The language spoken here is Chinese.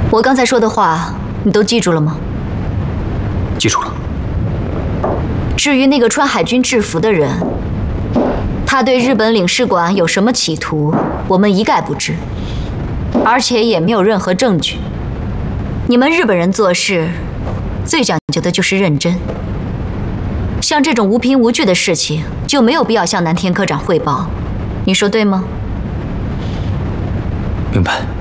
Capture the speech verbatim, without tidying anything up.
我刚才说的话，你都记住了吗？ 记住了。 至于那个穿海军制服的人，他对日本领事馆有什么企图，我们一概不知，而且也没有任何证据。你们日本人做事最讲究的就是认真，像这种无凭无据的事情，就没有必要向南田科长汇报。你说对吗？ 明白。